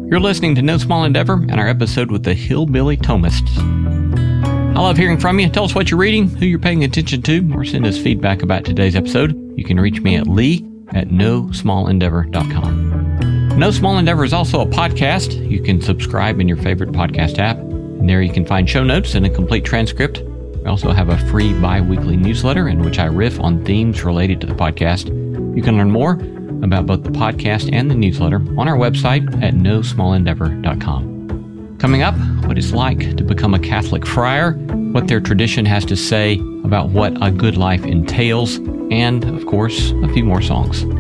You're listening to No Small Endeavor and our episode with the Hillbilly Thomists. I love hearing from you. Tell us what you're reading, who you're paying attention to, or send us feedback about today's episode. You can reach me at lee@nosmallendeavor.com. No Small Endeavor is also a podcast. You can subscribe in your favorite podcast app. And there you can find show notes and a complete transcript. We also have a free bi-weekly newsletter in which I riff on themes related to the podcast. You can learn more about both the podcast and the newsletter on our website at nosmallendeavor.com. Coming up, what it's like to become a Catholic friar, what their tradition has to say about what a good life entails, and, of course, a few more songs.